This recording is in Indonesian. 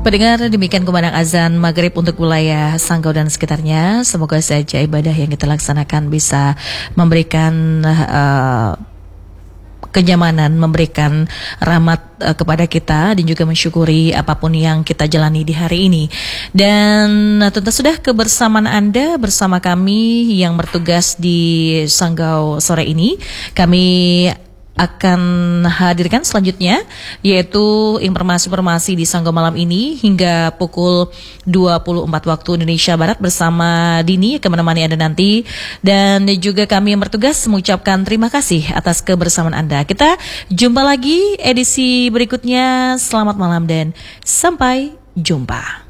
Pendengar, demikian kumandang azan maghrib untuk wilayah Sanggau dan sekitarnya. Semoga saja ibadah yang kita laksanakan bisa memberikan kenyamanan, memberikan rahmat kepada kita dan juga mensyukuri apapun yang kita jalani di hari ini. Dan tentu sudah kebersamaan Anda bersama kami yang bertugas di Sanggau sore ini. Kami akan hadirkan selanjutnya yaitu informasi-informasi di Sanggau malam ini hingga pukul 24 waktu Indonesia Barat bersama Dini akan menemani Anda nanti, dan juga kami yang bertugas mengucapkan terima kasih atas kebersamaan Anda. Kita jumpa lagi edisi berikutnya. Selamat malam dan sampai jumpa.